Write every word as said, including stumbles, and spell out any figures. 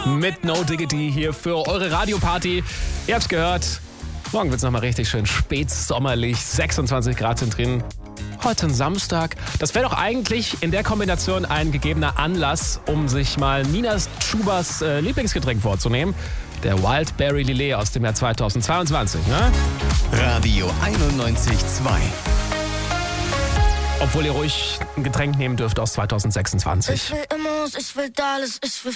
mit No Diggity hier für eure Radioparty. Ihr habt's gehört, morgen wird's nochmal richtig schön spätsommerlich, sechsundzwanzig Grad sind drin. Heute ein Samstag. Das wäre doch eigentlich in der Kombination ein gegebener Anlass, um sich mal Minas Schubers äh, Lieblingsgetränk vorzunehmen. Der Wildberry Lillet aus dem Jahr zweitausendzweiundzwanzig, ne? Radio einundneunzig Komma zwei. Obwohl ihr ruhig ein Getränk nehmen dürft aus zweitausendsechsundzwanzig. Ich will Immos, ich will Dallas, ich will